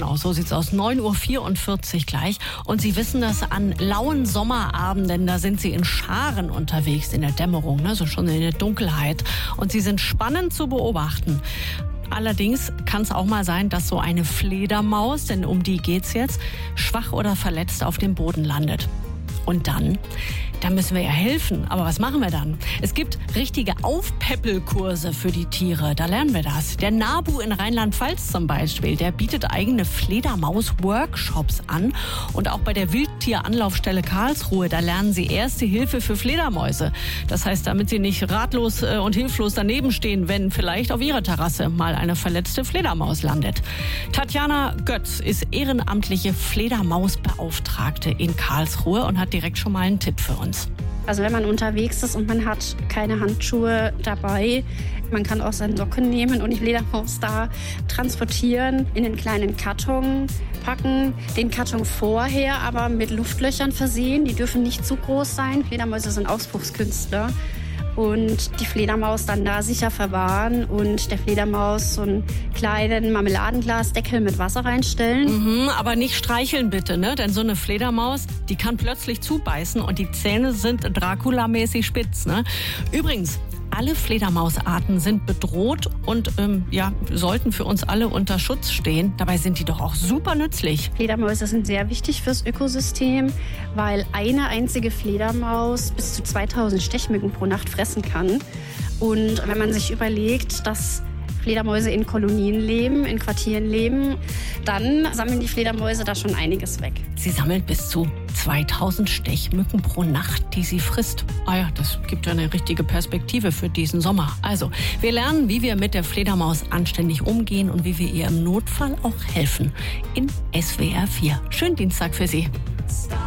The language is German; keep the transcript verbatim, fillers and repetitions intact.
Genau, so sieht's aus. neun Uhr vierundvierzig gleich. Und Sie wissen das, an lauen Sommerabenden, da sind Sie in Scharen unterwegs in der Dämmerung, ne? So schon in der Dunkelheit. Und sie sind spannend zu beobachten. Allerdings kann es auch mal sein, dass so eine Fledermaus, denn um die geht's jetzt, schwach oder verletzt auf dem Boden landet. Und dann? Da müssen wir ja helfen. Aber was machen wir dann? Es gibt richtige Aufpäppelkurse für die Tiere. Da lernen wir das. Der NABU in Rheinland-Pfalz zum Beispiel, der bietet eigene Fledermaus-Workshops an. Und auch bei der Wildtieranlaufstelle Karlsruhe, da lernen sie Erste Hilfe für Fledermäuse. Das heißt, damit sie nicht ratlos und hilflos daneben stehen, wenn vielleicht auf ihrer Terrasse mal eine verletzte Fledermaus landet. Tatjana Götz ist ehrenamtliche Fledermausbeauftragte in Karlsruhe und hat direkt schon mal einen Tipp für uns. Also wenn man unterwegs ist und man hat keine Handschuhe dabei, man kann auch seine Socken nehmen und die Fledermaus da transportieren, in einen kleinen Karton packen, den Karton vorher aber mit Luftlöchern versehen. Die dürfen nicht zu groß sein. Fledermäuse sind Ausbruchskünstler. Und die Fledermaus dann da sicher verwahren und der Fledermaus so einen kleinen Marmeladenglasdeckel mit Wasser reinstellen. Mhm, aber nicht streicheln bitte, ne? Denn so eine Fledermaus, die kann plötzlich zubeißen und die Zähne sind Dracula-mäßig spitz, ne? Übrigens, alle Fledermausarten sind bedroht und ähm, ja, sollten für uns alle unter Schutz stehen. Dabei sind die doch auch super nützlich. Fledermäuse sind sehr wichtig fürs Ökosystem, weil eine einzige Fledermaus bis zu zweitausend Stechmücken pro Nacht fressen kann. Und wenn man sich überlegt, dass Fledermäuse in Kolonien leben, in Quartieren leben, dann sammeln die Fledermäuse da schon einiges weg. Sie sammeln bis zu zweitausend Stechmücken pro Nacht, die sie frisst. Ah ja, das gibt ja eine richtige Perspektive für diesen Sommer. Also, wir lernen, wie wir mit der Fledermaus anständig umgehen und wie wir ihr im Notfall auch helfen. In S W R vier. Schönen Dienstag für Sie.